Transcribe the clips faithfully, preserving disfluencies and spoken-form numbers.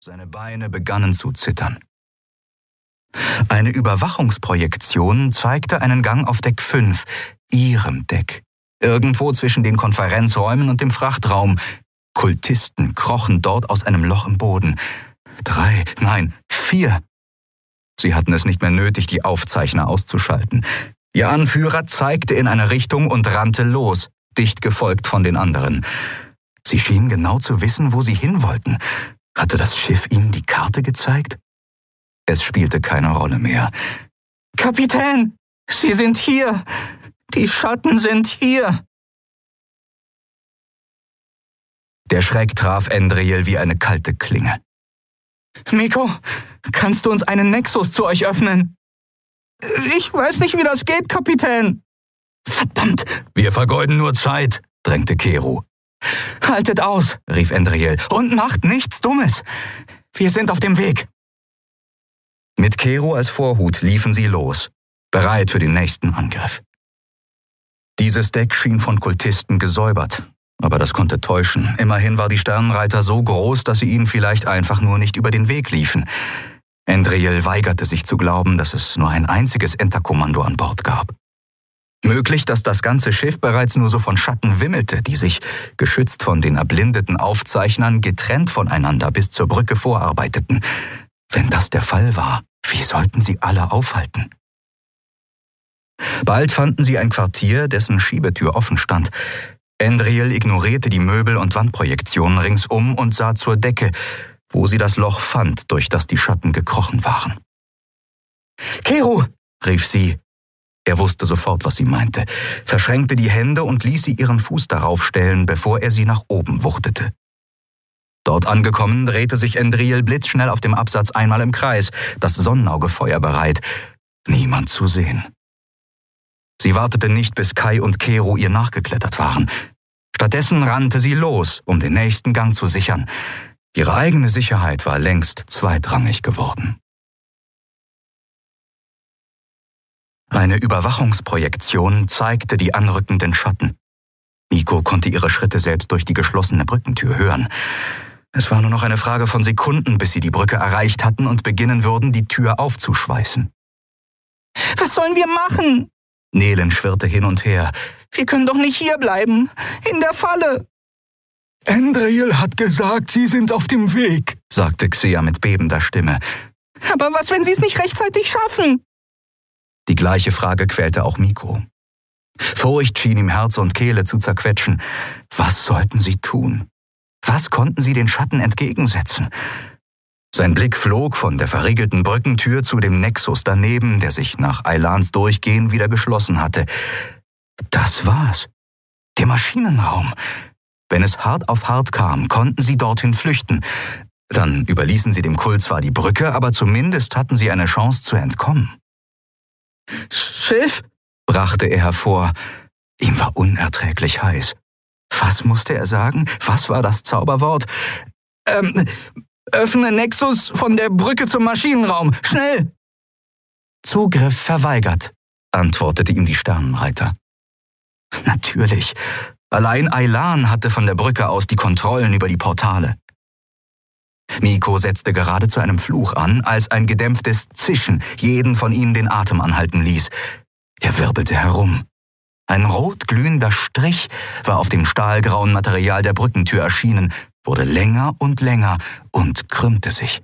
Seine Beine begannen zu zittern. Eine Überwachungsprojektion zeigte einen Gang auf Deck fünf, ihrem Deck. Irgendwo zwischen den Konferenzräumen und dem Frachtraum. Kultisten krochen dort aus einem Loch im Boden. Drei, nein, vier. Sie hatten es nicht mehr nötig, die Aufzeichner auszuschalten. Ihr Anführer zeigte in eine Richtung und rannte los, dicht gefolgt von den anderen. Sie schienen genau zu wissen, wo sie hin wollten. Hatte das Schiff ihnen die Karte gezeigt? Es spielte keine Rolle mehr. »Kapitän, Sie sind hier! Die Schatten sind hier!« Der Schreck traf Endriel wie eine kalte Klinge. »Miko, kannst du uns einen Nexus zu euch öffnen?« »Ich weiß nicht, wie das geht, Kapitän.« »Verdammt, wir vergeuden nur Zeit«, drängte Kero. »Haltet aus«, rief Endriel, »und macht nichts Dummes. Wir sind auf dem Weg.« Mit Kero als Vorhut liefen sie los, bereit für den nächsten Angriff. Dieses Deck schien von Kultisten gesäubert, aber das konnte täuschen. Immerhin war die Sternenreiter so groß, dass sie ihnen vielleicht einfach nur nicht über den Weg liefen. Endriel weigerte sich zu glauben, dass es nur ein einziges Enterkommando an Bord gab. Möglich, dass das ganze Schiff bereits nur so von Schatten wimmelte, die sich, geschützt von den erblindeten Aufzeichnern, getrennt voneinander bis zur Brücke vorarbeiteten. Wenn das der Fall war, wie sollten sie alle aufhalten? Bald fanden sie ein Quartier, dessen Schiebetür offen stand. Endriel ignorierte die Möbel- und Wandprojektionen ringsum und sah zur Decke, wo sie das Loch fand, durch das die Schatten gekrochen waren. »Kero«, rief sie. Er wusste sofort, was sie meinte, verschränkte die Hände und ließ sie ihren Fuß darauf stellen, bevor er sie nach oben wuchtete. Dort angekommen, drehte sich Endriel blitzschnell auf dem Absatz einmal im Kreis, das Sonnenauge feuerbereit. Niemand zu sehen. Sie wartete nicht, bis Kai und Kero ihr nachgeklettert waren. Stattdessen rannte sie los, um den nächsten Gang zu sichern. Ihre eigene Sicherheit war längst zweitrangig geworden. Eine Überwachungsprojektion zeigte die anrückenden Schatten. Miko konnte ihre Schritte selbst durch die geschlossene Brückentür hören. Es war nur noch eine Frage von Sekunden, bis sie die Brücke erreicht hatten und beginnen würden, die Tür aufzuschweißen. »Was sollen wir machen?« Nelen schwirrte hin und her. »Wir können doch nicht hierbleiben, in der Falle.« »Endriel hat gesagt, Sie sind auf dem Weg«, sagte Xea mit bebender Stimme. »Aber was, wenn Sie es nicht rechtzeitig schaffen?« Die gleiche Frage quälte auch Miko. Furcht schien ihm Herz und Kehle zu zerquetschen. Was sollten sie tun? Was konnten sie den Schatten entgegensetzen? Sein Blick flog von der verriegelten Brückentür zu dem Nexus daneben, der sich nach Ailans Durchgehen wieder geschlossen hatte. Das war's. Der Maschinenraum. Wenn es hart auf hart kam, konnten sie dorthin flüchten. Dann überließen sie dem Kult zwar die Brücke, aber zumindest hatten sie eine Chance zu entkommen. »Schiff«, brachte er hervor. Ihm war unerträglich heiß. Was musste er sagen? Was war das Zauberwort? Ähm, öffne Nexus von der Brücke zum Maschinenraum. Schnell! Zugriff verweigert, antwortete ihm die Sternenreiter. Natürlich. Allein Ailan hatte von der Brücke aus die Kontrollen über die Portale. Miko setzte gerade zu einem Fluch an, als ein gedämpftes Zischen jeden von ihnen den Atem anhalten ließ. Er wirbelte herum. Ein rot glühender Strich war auf dem stahlgrauen Material der Brückentür erschienen, wurde länger und länger und krümmte sich.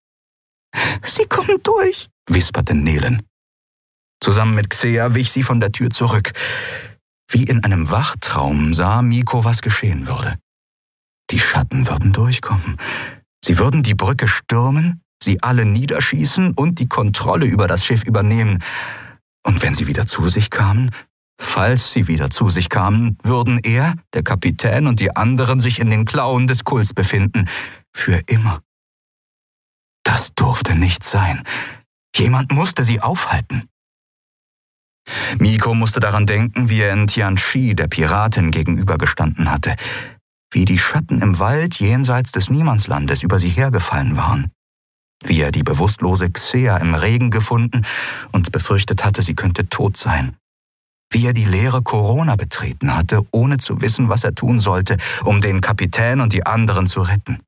»Sie kommen durch«, wisperte Nelen. Zusammen mit Xea wich sie von der Tür zurück. Wie in einem Wachtraum sah Miko, was geschehen würde. Die Schatten würden durchkommen. Sie würden die Brücke stürmen, sie alle niederschießen und die Kontrolle über das Schiff übernehmen. Und wenn sie wieder zu sich kamen, falls sie wieder zu sich kamen, würden er, der Kapitän und die anderen sich in den Klauen des Kults befinden. Für immer. Das durfte nicht sein. Jemand musste sie aufhalten. Miko musste daran denken, wie er in Tianchi der Piratin gegenübergestanden hatte. Wie die Schatten im Wald jenseits des Niemandslandes über sie hergefallen waren. Wie er die bewusstlose Xea im Regen gefunden und befürchtet hatte, sie könnte tot sein. Wie er die leere Corona betreten hatte, ohne zu wissen, was er tun sollte, um den Kapitän und die anderen zu retten.